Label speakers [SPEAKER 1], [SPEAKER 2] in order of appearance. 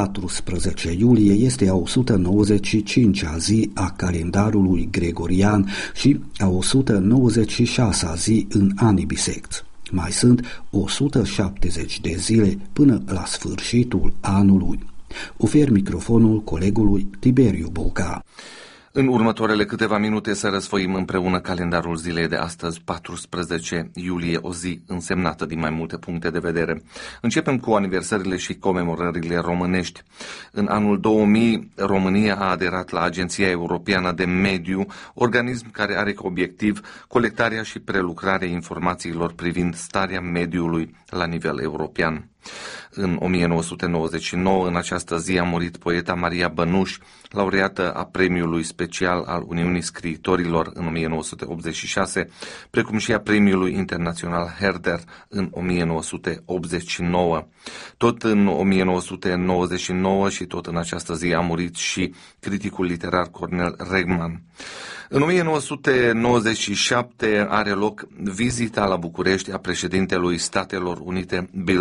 [SPEAKER 1] 14 iulie este a 195-a zi a calendarului gregorian și a 196-a zi în anii bisecți. Mai sunt 170 de zile până la sfârșitul anului. Ofer microfonul colegului Tiberiu Boca.
[SPEAKER 2] În următoarele câteva minute să răsfoim împreună calendarul zilei de astăzi, 14 iulie, o zi însemnată din mai multe puncte de vedere. Începem cu aniversările și comemorările românești. În anul 2000, România a aderat la Agenția Europeană de Mediu, organism care are ca obiectiv colectarea și prelucrarea informațiilor privind starea mediului la nivel european. În 1999, în această zi, a murit poeta Maria Bănuș, laureată a Premiului Special al Uniunii Scriitorilor în 1986, precum și a Premiului Internațional Herder în 1989. Tot în 1999 și tot în această zi a murit și criticul literar Cornel Regman. În 1997 are loc vizita la București a președintelui Statelor Unite Bill